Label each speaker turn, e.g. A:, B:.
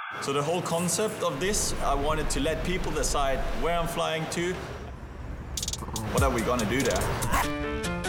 A: So the whole concept of this, I wanted to let people decide where I'm flying to. What are we gonna do there?